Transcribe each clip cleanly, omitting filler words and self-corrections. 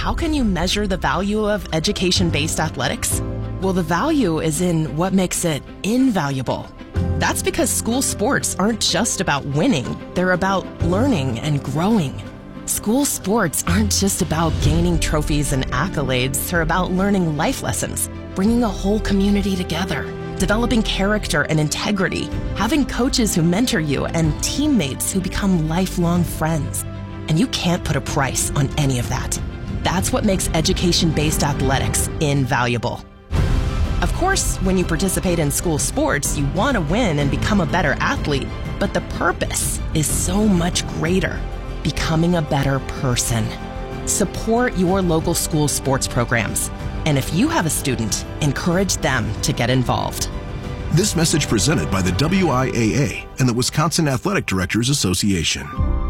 how can you measure the value of education-based athletics? Well, the value is in what makes it invaluable. That's because school sports aren't just about winning. They're about learning and growing. School sports aren't just about gaining trophies and accolades. They're about learning life lessons, bringing a whole community together, developing character and integrity, having coaches who mentor you, and teammates who become lifelong friends. And you can't put a price on any of that. That's what makes education-based athletics invaluable. Of course, when you participate in school sports, you want to win and become a better athlete, but the purpose is so much greater, becoming a better person. Support your local school sports programs. And if you have a student, encourage them to get involved. This message presented by the WIAA and the Wisconsin Athletic Directors Association.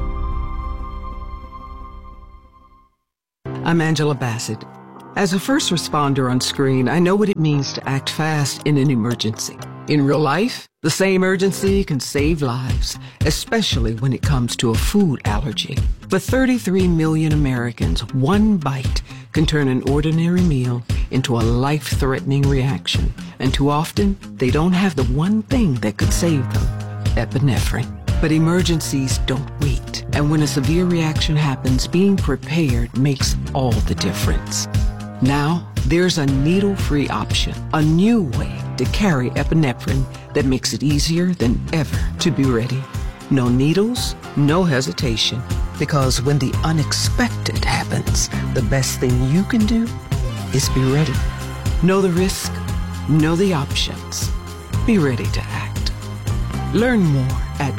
I'm Angela Bassett. As a first responder on screen, I know what it means to act fast in an emergency. In real life, the same urgency can save lives, especially when it comes to a food allergy. For 33 million Americans, one bite can turn an ordinary meal into a life-threatening reaction. And too often, they don't have the one thing that could save them, epinephrine. But emergencies don't wait. And when a severe reaction happens, being prepared makes all the difference. Now, there's a needle-free option, a new way to carry epinephrine that makes it easier than ever to be ready. No needles, no hesitation, because when the unexpected happens, the best thing you can do is be ready. Know the risk, know the options. Be ready to act. Learn more at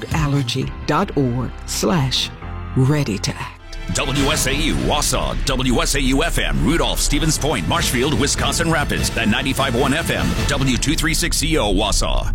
foodallergy.org/ready to act. WSAU, Wausau, WSAU-FM, Rudolph, Stevens Point, Marshfield, Wisconsin Rapids, and 95.1 FM, W236CO, Wausau.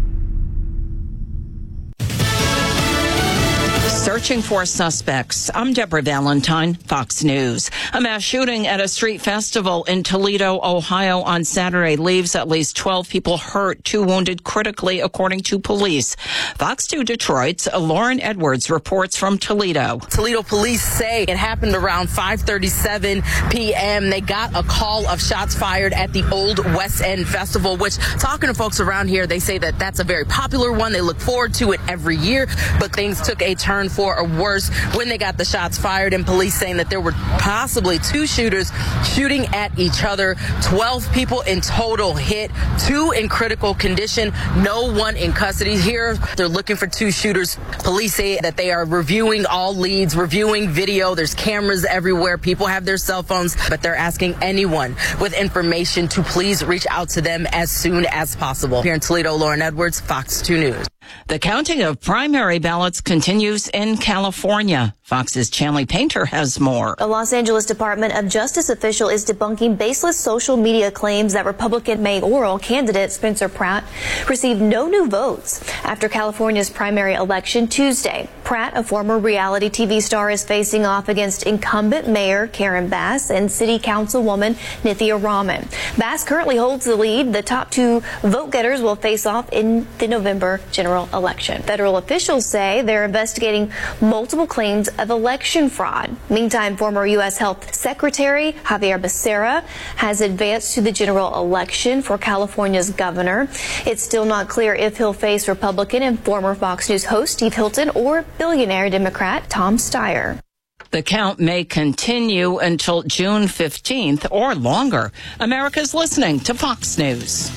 Searching for suspects. I'm Deborah Valentine, Fox News. A mass shooting at a street festival in Toledo, Ohio on Saturday leaves at least 12 people hurt, 2 wounded critically, according to police. Fox 2 Detroit's Lauren Edwards reports from Toledo. Toledo police say it happened around 5:37 p.m. They got a call of shots fired at the Old West End Festival, which, talking to folks around here, they say that that's a very popular one. They look forward to it every year, but things took a turn for a worse when they got the shots fired, and police saying that there were possibly 2 shooters shooting at each other. 12 people in total hit, 2 in critical condition, no one in custody. Here, they're looking for 2 shooters. Police say that they are reviewing all leads, reviewing video. There's cameras everywhere. People have their cell phones, but they're asking anyone with information to please reach out to them as soon as possible. Here in Toledo, Lauren Edwards, Fox 2 News. The counting of primary ballots continues in California. Fox's Chanley Painter has more. A Los Angeles Department of Justice official is debunking baseless social media claims that Republican mayoral candidate Spencer Pratt received no new votes after California's primary election Tuesday. Pratt, a former reality TV star, is facing off against incumbent Mayor Karen Bass and City Councilwoman Nithya Raman. Bass currently holds the lead. The top 2 vote-getters will face off in the November general election. Federal officials say they're investigating multiple claims of election fraud. Meantime, former U.S. Health Secretary Javier Becerra has advanced to the general election for California's governor. It's still not clear if he'll face Republican and former Fox News host Steve Hilton or billionaire Democrat Tom Steyer. The count may continue until June 15th or longer. America's listening to Fox News.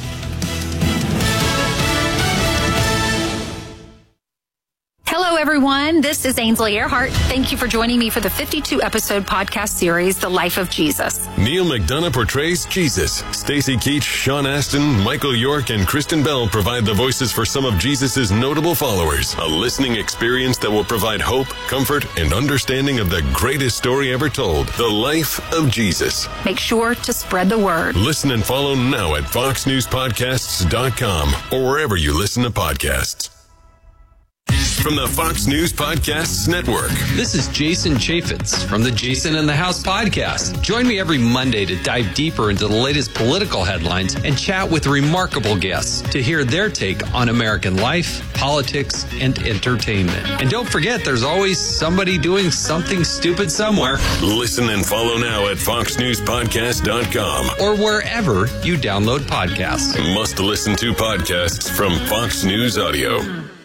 Hello, everyone. This is Ainsley Earhart. Thank you for joining me for the 52-episode podcast series, The Life of Jesus. Neil McDonough portrays Jesus. Stacy Keach, Sean Astin, Michael York, and Kristen Bell provide the voices for some of Jesus' notable followers. A listening experience that will provide hope, comfort, and understanding of the greatest story ever told, The Life of Jesus. Make sure to spread the word. Listen and follow now at foxnewspodcasts.com or wherever you listen to podcasts. from the Fox News Podcasts Network. This is Jason Chaffetz from the Jason in the House podcast. Join me every Monday to dive deeper into the latest political headlines and chat with remarkable guests to hear their take on American life, politics, and entertainment. And don't forget, there's always somebody doing something stupid somewhere. Listen and follow now at foxnewspodcast.com or wherever you download podcasts. Must listen to podcasts from Fox News Audio.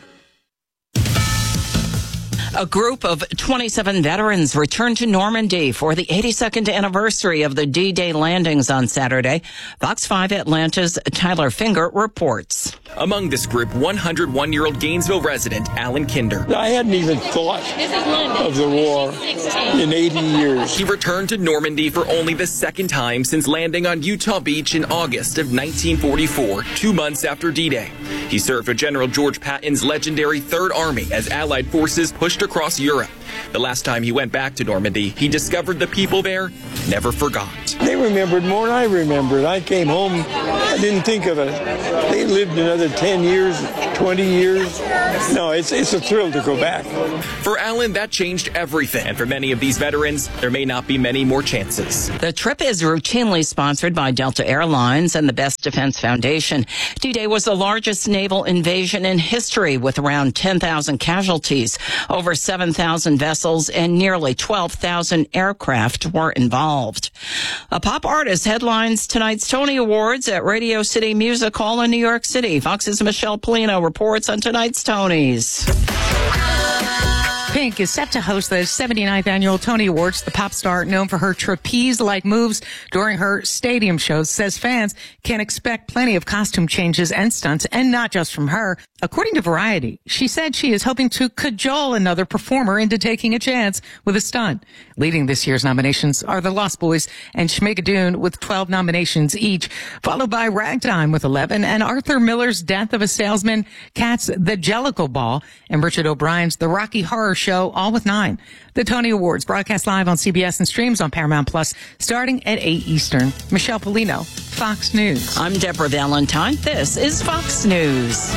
A group of 27 veterans returned to Normandy for the 82nd anniversary of the D-Day landings on Saturday. Fox 5 Atlanta's Tyler Finger reports. Among this group, 101-year-old Gainesville resident Alan Kinder. I hadn't even thought of the war in 80 years. He returned to Normandy for only the second time since landing on Utah Beach in August of 1944, 2 months after D-Day. He served with General George Patton's legendary Third Army as Allied forces pushed across Europe. The last time he went back to Normandy, he discovered the people there never forgot. They remembered more than I remembered. I came home, I didn't think of it. They lived another 10 years, 20 years. No, it's a thrill to go back. For Alan, that changed everything. And for many of these veterans, there may not be many more chances. The trip is routinely sponsored by Delta Airlines and the Best Defense Foundation. D-Day was the largest naval invasion in history with around 10,000 casualties. Over 7,000 vessels and nearly 12,000 aircraft were involved. A pop artist headlines tonight's Tony Awards at Radio City Music Hall in New York City. Fox's Michelle Polino reports on tonight's Tonys. Pink is set to host the 79th annual Tony Awards. The pop star, known for her trapeze-like moves during her stadium shows, says fans can expect plenty of costume changes and stunts, and not just from her. According to Variety, she said she is hoping to cajole another performer into taking a chance with a stunt. Leading this year's nominations are the Lost Boys and Schmigadoon with 12 nominations each, followed by Ragtime with 11, and Arthur Miller's Death of a Salesman, Cats' The Jellicle Ball, and Richard O'Brien's The Rocky Horror Show, all with 9. The Tony Awards broadcast live on CBS and streams on Paramount Plus starting at 8 Eastern. Michelle Polino, Fox News. I'm Deborah Valentine. This is Fox News.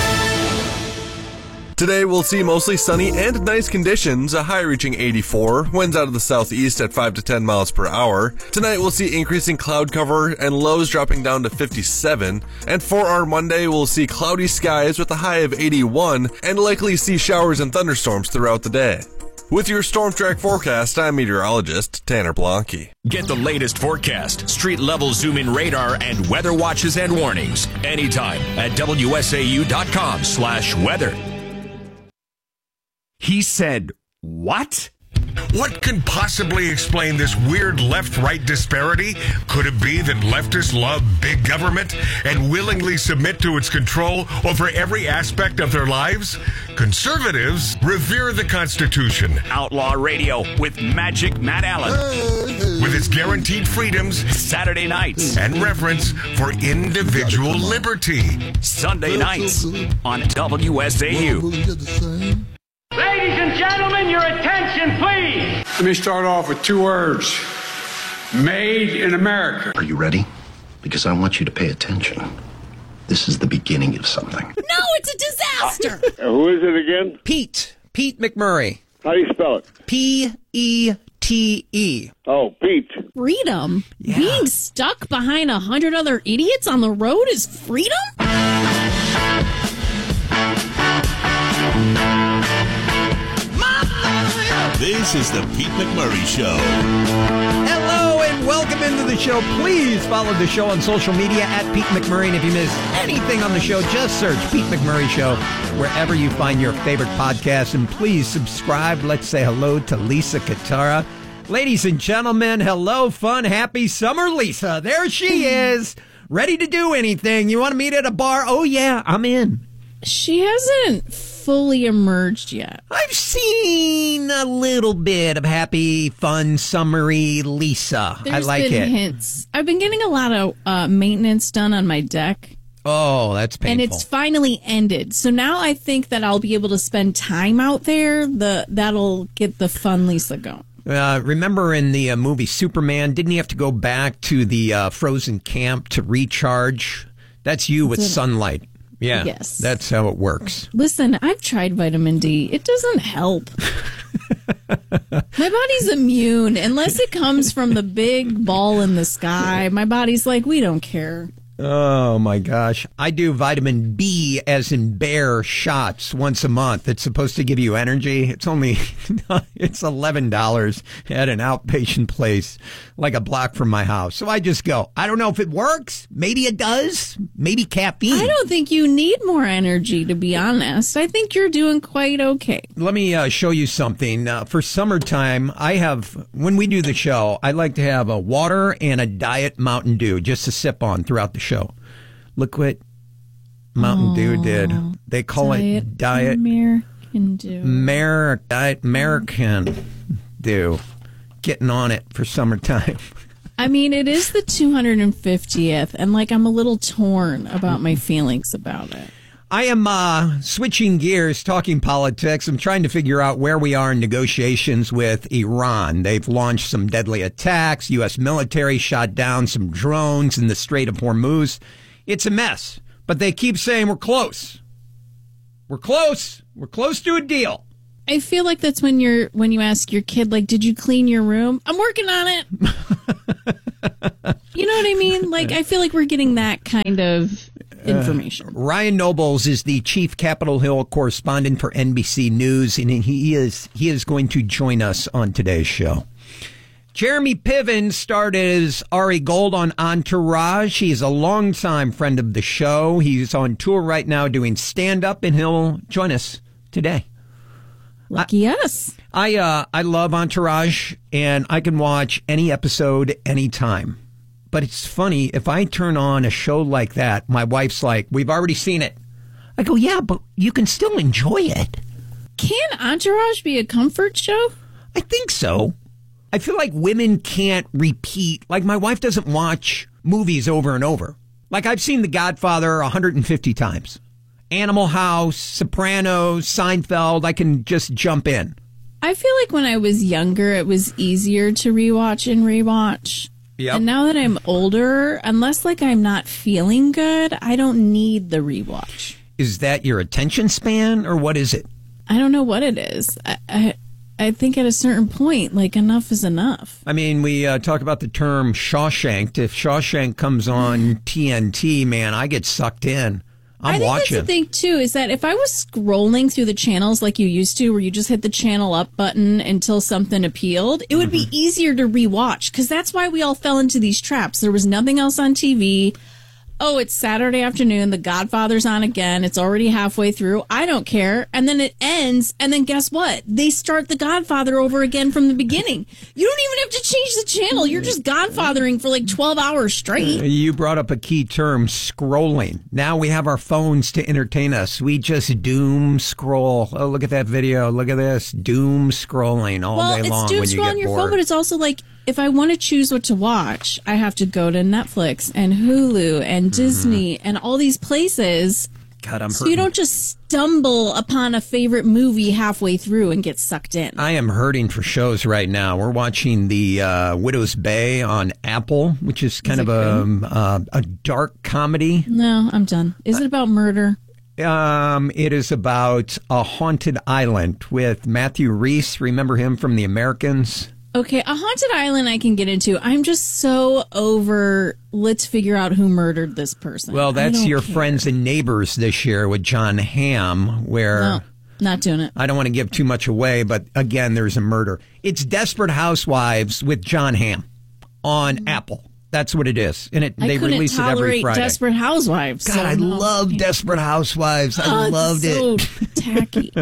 Today we'll see mostly sunny and nice conditions, a high reaching 84, winds out of the southeast at 5 to 10 miles per hour. Tonight we'll see increasing cloud cover and lows dropping down to 57. And for our Monday we'll see cloudy skies with a high of 81 and likely see showers and thunderstorms throughout the day. With your Storm Track forecast, I'm meteorologist Tanner Blanke. Get the latest forecast, street-level zoom-in radar, and weather watches and warnings anytime at WSAU.com/weather. He said, what? What can possibly explain this weird left-right disparity? Could it be that leftists love big government and willingly submit to its control over every aspect of their lives? Conservatives revere the Constitution. Outlaw Radio with Magic Matt Allen. With its guaranteed freedoms, Saturday nights, and reverence for individual liberty. Sunday nights on WSAU. Ladies and gentlemen, your attention, please. Let me start off with 2 words. Made in America. Are you ready? Because I want you to pay attention. This is the beginning of something. No, it's a disaster. Who is it again? Pete McMurray. How do you spell it? P-E-T-E. Oh, Pete. Freedom? Yeah. Being stuck behind 100 other idiots on the road is freedom? This is the Pete McMurray Show. Hello and welcome into the show. Please follow the show on social media at Pete McMurray. And if you miss anything on the show, just search Pete McMurray Show wherever you find your favorite podcast. And please subscribe. Let's say hello to Lisa Katara. Ladies and gentlemen, hello, fun, happy summer Lisa. There she is, ready to do anything. You want to meet at a bar? Oh, yeah, I'm in. She hasn't fully emerged yet. I've seen a little bit of happy, fun, summery Lisa. I like it. There's been hints. I've been getting a lot of maintenance done on my deck. Oh, that's painful. And it's finally ended. So now I think that I'll be able to spend time out there. That'll get the fun Lisa going. Remember in the movie Superman, didn't he have to go back to the frozen camp to recharge? That's you with sunlight. Yeah, Yes. That's how it works. Listen, I've tried vitamin D. It doesn't help. My body's immune. Unless it comes from the big ball in the sky, my body's like, we don't care. Oh, my gosh. I do vitamin B, as in bear, shots once a month. It's supposed to give you energy. It's only, it's $11 at an outpatient place, like a block from my house. So I just go, I don't know if it works. Maybe it does. Maybe caffeine. I don't think you need more energy, to be honest. I think you're doing quite okay. Let me show you something. For summertime, when we do the show, I like to have a water and a Diet Mountain Dew just to sip on throughout the show. Look what Mountain Dew did. They call it Diet American Dew. American Dew. Getting on it for summertime. I mean, it is the 250th, and I'm a little torn about my feelings about it. I am switching gears, talking politics. I'm trying to figure out where we are in negotiations with Iran. They've launched some deadly attacks. U.S. military shot down some drones in the Strait of Hormuz. It's a mess, but they keep saying we're close. We're close. We're close to a deal. I feel like that's when you ask your kid, did you clean your room? I'm working on it. You know what I mean? I feel like we're getting that kind of information. Ryan Nobles is the chief Capitol Hill correspondent for NBC News, and he is going to join us on today's show. Jeremy Piven starred as Ari Gold on Entourage. He's a longtime friend of the show. He's on tour right now doing stand-up, and he'll join us today. Lucky us. I love Entourage, and I can watch any episode anytime. But it's funny, if I turn on a show like that, my wife's like, we've already seen it. I go, yeah, but you can still enjoy it. Can Entourage be a comfort show? I think so. I feel like women can't repeat. My wife doesn't watch movies over and over. I've seen The Godfather 150 times. Animal House, Sopranos, Seinfeld, I can just jump in. I feel like when I was younger, it was easier to rewatch and rewatch. Yep. And now that I'm older, unless I'm not feeling good, I don't need the rewatch. Is that your attention span, or what is it? I don't know what it is. I think at a certain point, enough is enough. I mean, we talk about the term Shawshanked. If Shawshank comes on TNT, man, I get sucked in. I'm watching. That's the thing, too, is that if I was scrolling through the channels like you used to, where you just hit the channel up button until something appealed, it would be easier to rewatch, because that's why we all fell into these traps. There was nothing else on TV. Oh, it's Saturday afternoon. The Godfather's on again. It's already halfway through. I don't care. And then it ends. And then guess what? They start The Godfather over again from the beginning. You don't even have to change the channel. You're just Godfathering for 12 hours straight. You brought up a key term, scrolling. Now we have our phones to entertain us. We just doom scroll. Oh, look at that video. Look at this. Doom scrolling all day long when you get bored. Well, it's doom scroll on your phone, but it's also if I want to choose what to watch, I have to go to Netflix and Hulu and Disney and all these places. God, I'm so you don't just stumble upon a favorite movie halfway through and get sucked in. I am hurting for shows right now. We're watching The Widow's Bay on Apple, which is kind of a dark comedy. No, I'm done. Is it about murder? It is about a haunted island with Matthew Rhys. Remember him from The Americans? Okay, a haunted island I can get into. I'm just so over, let's figure out who murdered this person. Well, that's your Friends and Neighbors this year with John Hamm, where... No, not doing it. I don't want to give too much away, but again, there's a murder. It's Desperate Housewives with John Hamm on Apple. That's what it is. And they release it every Friday. Desperate Housewives. God, I love Desperate Housewives. I loved it. So tacky.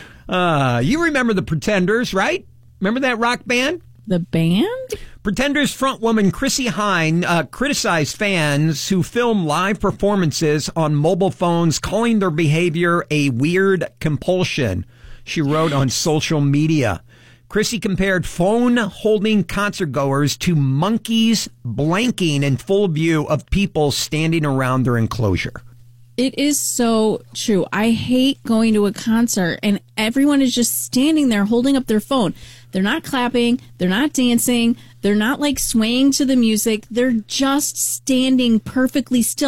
You remember the Pretenders, right? Remember that rock band? The band? Pretenders frontwoman Chrissie Hynde criticized fans who film live performances on mobile phones, calling their behavior a weird compulsion. She wrote on social media. Chrissie compared phone-holding concertgoers to monkeys blanking in full view of people standing around their enclosure. It is so true. I hate going to a concert and everyone is just standing there holding up their phone. They're not clapping. They're not dancing. They're not swaying to the music. They're just standing perfectly still.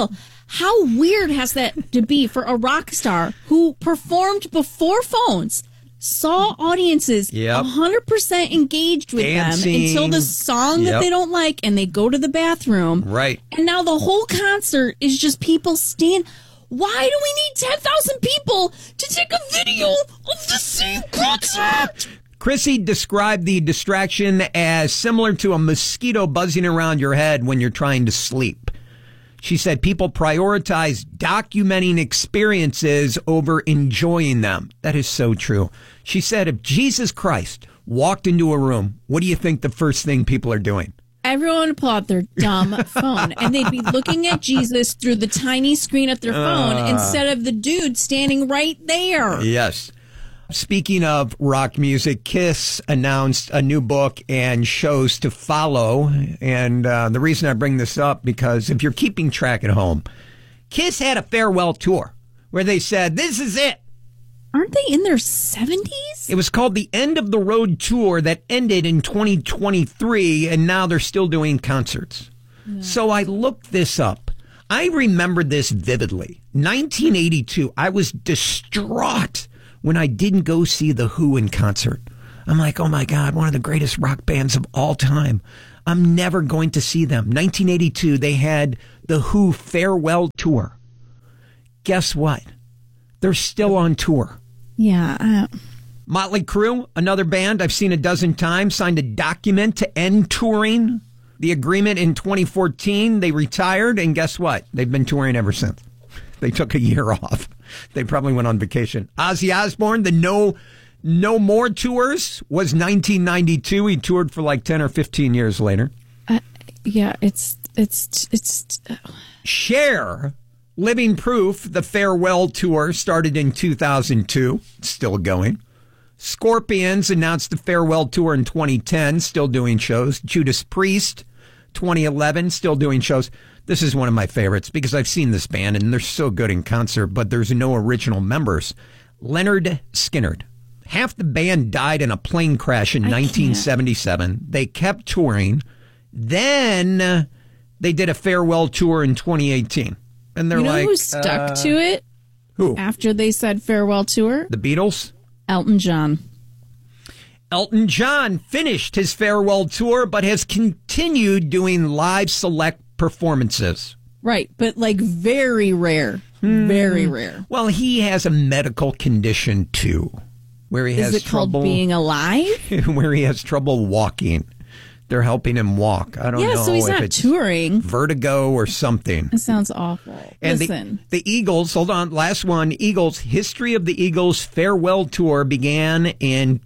How weird has that to be for a rock star who performed before phones, saw audiences 100% engaged with Dancing. them until the song that they don't like, and they go to the bathroom. Right. And now the whole concert is just people stand. Why do we need 10,000 people to take a video of the same concert? Chrissy described the distraction as similar to a mosquito buzzing around your head when you're trying to sleep. She said people prioritize documenting experiences over enjoying them. That is so true. She said if Jesus Christ walked into a room, what do you think the first thing people are doing? Everyone would pull out their dumb phone, and they'd be looking at Jesus through the tiny screen at their phone instead of the dude standing right there. Yes. Speaking of rock music, Kiss announced a new book and shows to follow. And the reason I bring this up, because if you're keeping track at home, Kiss had a farewell tour where they said, this is it. Aren't they in their 70s? It was called the End of the Road Tour that ended in 2023, and now they're still doing concerts. Yeah. So I looked this up. I remember this vividly. 1982, I was distraught when I didn't go see The Who in concert. I'm like, oh my God, one of the greatest rock bands of all time. I'm never going to see them. 1982, they had The Who farewell tour. Guess what? They're still on tour. Yeah. Motley Crue, another band I've seen a dozen times, signed a document to end touring. The agreement in 2014, they retired, and guess what? They've been touring ever since. They took a year off. They probably went on vacation. Ozzy Osbourne, the No More tours was 1992. He toured for like 10 or 15 years later. Yeah, it's Cher, Living Proof, the farewell tour started in 2002. Still going. Scorpions announced the farewell tour in 2010, still doing shows. Judas Priest, 2011, still doing shows. This is one of my favorites because I've seen this band and they're so good in concert, but there's no original members. Leonard Skinner. Half the band died in a plane crash in 1977. They kept touring. Then they did a farewell tour in 2018. And they're like, who stuck to it? Who? After they said farewell tour? The Beatles? Elton John. Elton John finished his farewell tour, but has continued doing live select performances. Right, but like very rare. Very rare. Well, he has a medical condition too, where he has trouble called being alive? where he has trouble walking. They're helping him walk. I don't know. Yeah, so he's if not it's touring. Vertigo or something. It sounds awful. And Listen. the Eagles, hold on, last one. Eagles, history of the Eagles farewell tour began in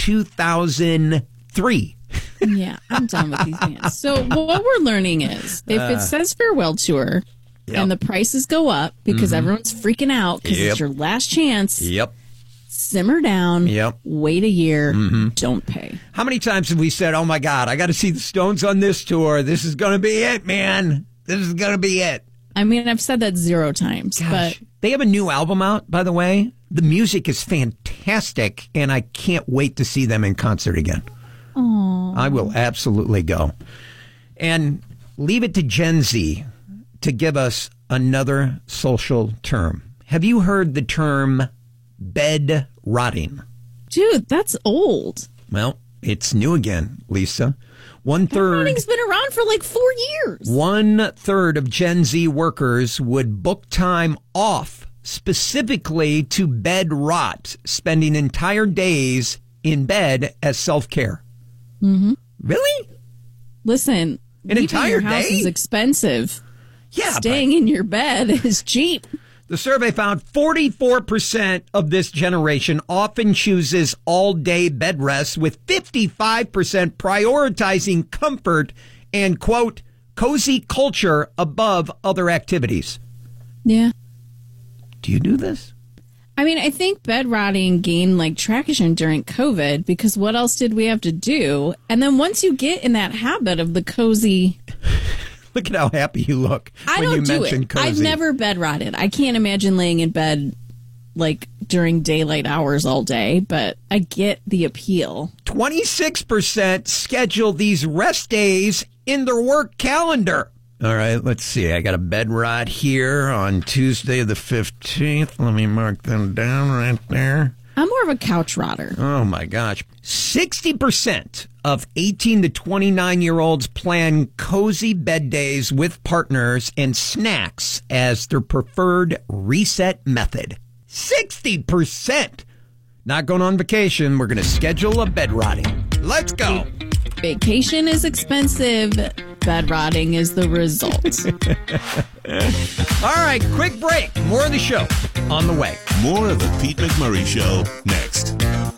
2003. Yeah, I'm done with these bands. So what we're learning is if it says farewell tour and the prices go up because everyone's freaking out because it's your last chance. Yep. Simmer down. Yep. Wait a year. Don't pay. How many times have we said, oh my God, I got to see the Stones on this tour. This is going to be it, man. This is going to be it. I mean, I've said that 0 times. Gosh. But they have a new album out, by the way. The music is fantastic, and I can't wait to see them in concert again. Aww. I will absolutely go. And leave it to Gen Z to give us another social term. Have you heard the term bed rotting? Dude, that's old. Well, it's new again, Lisa. 1/3. Bed rotting's been around for like 4 years. 1/3 of Gen Z workers would book time off specifically to bed rot, spending entire days in bed as self-care. Really? Listen, an entire your house day is expensive. Yeah, staying in your bed is cheap. The survey found 44% of this generation often chooses all-day bed rest, with 55% prioritizing comfort and, quote, cozy culture above other activities. Yeah. Do you do this? I mean, I think bed rotting gained like traction during COVID because what else did we have to do? And then once you get in that habit of the cozy... Look at how happy you look when you mention cozy. I've never bed rotted. I can't imagine laying in bed like during daylight hours all day, but I get the appeal. 26% schedule these rest days in their work calendar. All right, let's see. I got a bed rot here on Tuesday the 15th. Let me mark them down right there. I'm more of a couch rotter. Oh, my gosh. 60% of 18 to 29-year-olds plan cozy bed days with partners and snacks as their preferred reset method. 60%! Not going on vacation. We're going to schedule a bed rotting. Let's go. Vacation is expensive. Bed rotting is the result. All right, quick break. More of the show on the way. More of the Pete McMurray Show next.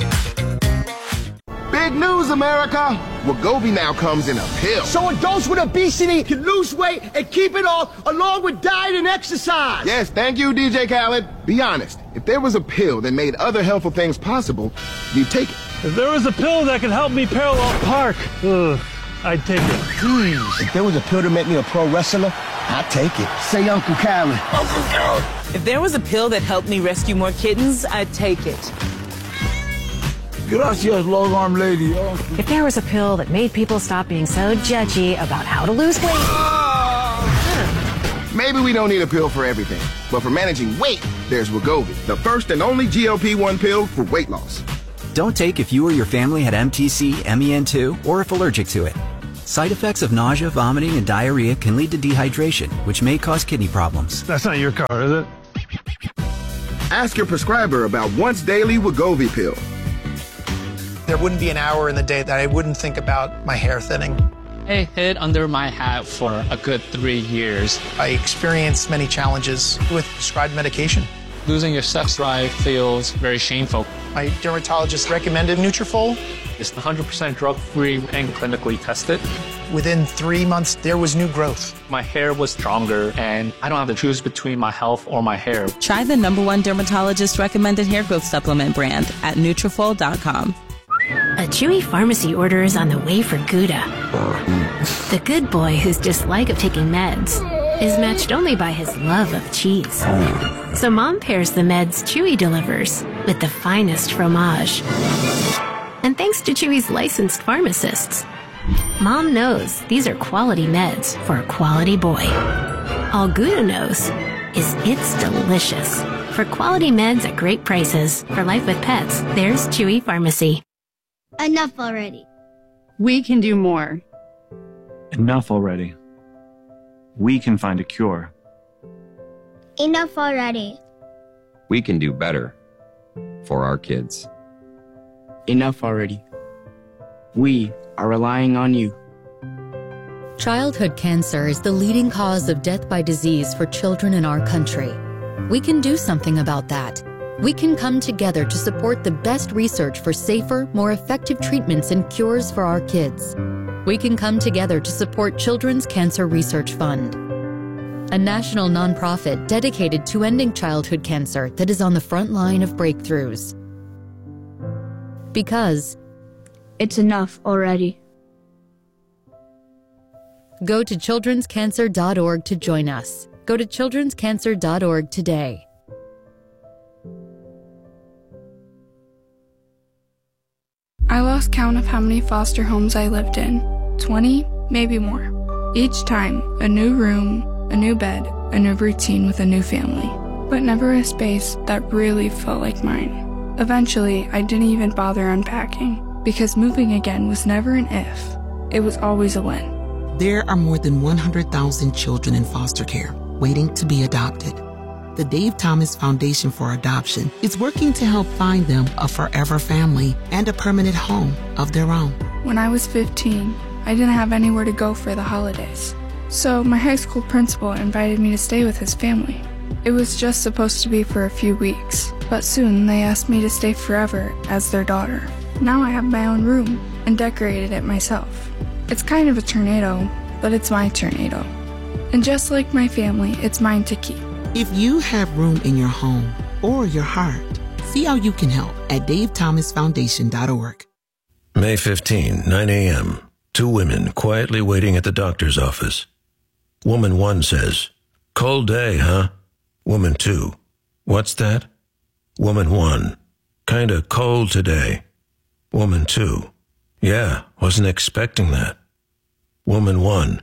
Big news, America! Wegovy now comes in a pill. So adults with obesity can lose weight and keep it off along with diet and exercise. Yes, thank you, DJ Khaled. Be honest, if there was a pill that made other helpful things possible, you'd take it. If there was a pill that could help me parallel park, I'd take it. If there was a pill to make me a pro wrestler, I'd take it. Say Uncle Khaled. Uncle Khaled. If there was a pill that helped me rescue more kittens, I'd take it. Gracias, long-arm lady. If there was a pill that made people stop being so judgy about how to lose weight. Maybe we don't need a pill for everything, but for managing weight, there's Wegovy, the first and only GLP-1 pill for weight loss. Don't take if you or your family had MTC, MEN2, or if allergic to it. Side effects of nausea, vomiting, and diarrhea can lead to dehydration, which may cause kidney problems. That's not your car, is it? Ask your prescriber about once daily Wegovy pill. There wouldn't be an hour in the day that I wouldn't think about my hair thinning. I hid under my hat for a good 3 years. I experienced many challenges with prescribed medication. Losing your sex drive feels very shameful. My dermatologist recommended Nutrafol. It's 100% drug-free and clinically tested. Within 3 months, there was new growth. My hair was stronger, and I don't have to choose between my health or my hair. Try the #1 dermatologist-recommended hair growth supplement brand at Nutrafol.com. A Chewy pharmacy order is on the way for Gouda. The good boy whose dislike of taking meds is matched only by his love of cheese. So Mom pairs the meds Chewy delivers with the finest fromage. And thanks to Chewy's licensed pharmacists, Mom knows these are quality meds for a quality boy. All Gouda knows is it's delicious. For quality meds at great prices, for life with pets, there's Chewy Pharmacy. Enough already. We can do more. Enough already. We can find a cure. Enough already. We can do better for our kids. Enough already. We are relying on you. Childhood cancer is the leading cause of death by disease for children in our country. We can do something about that. We can come together to support the best research for safer, more effective treatments and cures for our kids. We can come together to support Children's Cancer Research Fund, a national nonprofit dedicated to ending childhood cancer that is on the front line of breakthroughs. Because it's enough already. Go to childrenscancer.org to join us. Go to childrenscancer.org today. I lost count of how many foster homes I lived in. 20, maybe more. Each time, a new room, a new bed, a new routine with a new family. But never a space that really felt like mine. Eventually, I didn't even bother unpacking, because moving again was never an if. It was always a when. There are more than 100,000 children in foster care waiting to be adopted. The Dave Thomas Foundation for Adoption is working to help find them a forever family and a permanent home of their own. When I was 15, I didn't have anywhere to go for the holidays. So my high school principal invited me to stay with his family. It was just supposed to be for a few weeks, but soon they asked me to stay forever as their daughter. Now I have my own room and decorated it myself. It's kind of a tornado, but it's my tornado. And just like my family, it's mine to keep. If you have room in your home or your heart, see how you can help at davethomasfoundation.org. May 15, 9 a.m. 2 women quietly waiting at the doctor's office. Woman 1 says, "Cold day, huh?" Woman 2, "What's that?" Woman 1, "Kinda cold today." Woman 2, "Yeah, wasn't expecting that." Woman 1,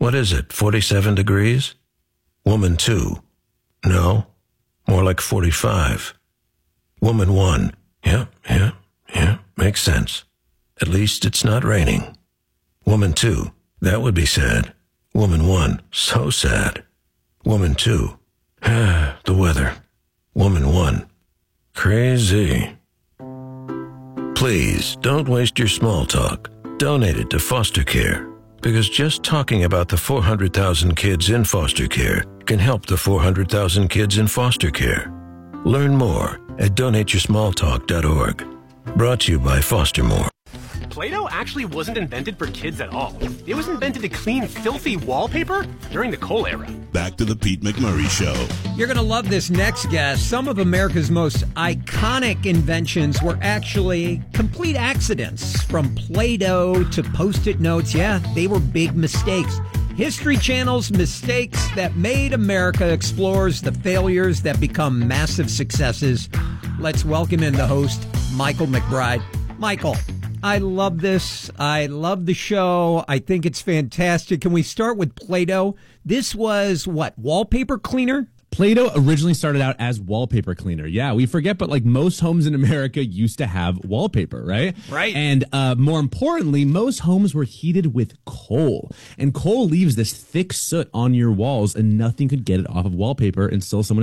What is it, 47 degrees? Woman 2. No, more like 45. Woman 1. Yeah, makes sense. At least it's not raining. Woman 2. That would be sad. Woman 1. So sad. Woman 2. The weather. Woman 1. Crazy. Please, don't waste your small talk. Donate it to foster care. Because just talking about the 400,000 kids in foster care can help the 400,000 kids in foster care. Learn more at donateyoursmalltalk.org. Brought to you by Fostermore. Play-Doh actually wasn't invented for kids at all. It was invented to clean filthy wallpaper during the coal era. Back to the Pete McMurray Show. You're going to love this next guest. Some of America's most iconic inventions were actually complete accidents. From Play-Doh to Post-it notes, yeah, they were big mistakes. History Channel's Mistakes That Made America explores the failures that become massive successes. Let's welcome in the host, Michael McBride. Michael, I love this. I love the show. I think it's fantastic. Can we start with Play-Doh? This was, what, wallpaper cleaner? Play-Doh originally started out as wallpaper cleaner. Yeah, we forget, but like most homes in America used to have wallpaper, right? Right. And more importantly, most homes were heated with coal. And coal leaves this thick soot on your walls, and nothing could get it off of wallpaper until someone